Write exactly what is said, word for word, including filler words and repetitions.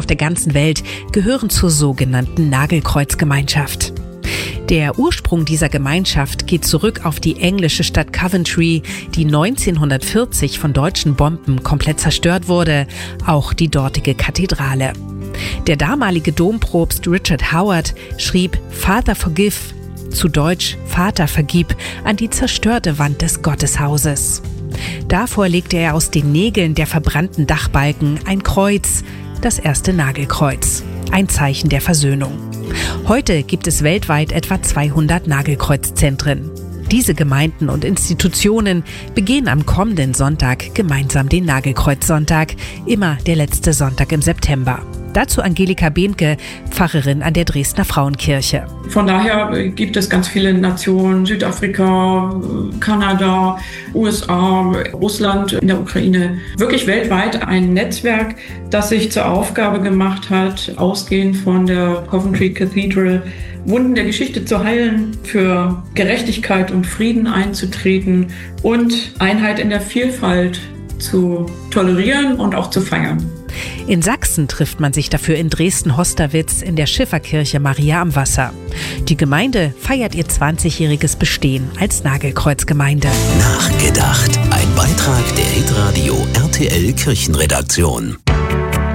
auf der ganzen Welt gehören zur sogenannten Nagelkreuzgemeinschaft. Der Ursprung dieser Gemeinschaft geht zurück auf die englische Stadt Coventry, die neunzehnhundertvierzig von deutschen Bomben komplett zerstört wurde, auch die dortige Kathedrale. Der damalige Dompropst Richard Howard schrieb Father Forgive, zu Deutsch Vater vergib, an die zerstörte Wand des Gotteshauses. Davor legte er aus den Nägeln der verbrannten Dachbalken ein Kreuz, das erste Nagelkreuz, ein Zeichen der Versöhnung. Heute gibt es weltweit etwa zweihundert Nagelkreuzzentren. Diese Gemeinden und Institutionen begehen am kommenden Sonntag gemeinsam den Nagelkreuzsonntag, immer der letzte Sonntag im September. Dazu Angelika Behnke, Pfarrerin an der Dresdner Frauenkirche. Von daher gibt es ganz viele Nationen, Südafrika, Kanada, U S A, Russland, in der Ukraine, wirklich weltweit ein Netzwerk, das sich zur Aufgabe gemacht hat, ausgehend von der Coventry Cathedral, Wunden der Geschichte zu heilen, für Gerechtigkeit und Frieden einzutreten und Einheit in der Vielfalt zu tolerieren und auch zu feiern. In Sachsen trifft man sich dafür in Dresden-Hosterwitz in der Schifferkirche Maria am Wasser. Die Gemeinde feiert ihr zwanzigjähriges Bestehen als Nagelkreuzgemeinde. Nachgedacht. Ein Beitrag der Hitradio R T L Kirchenredaktion.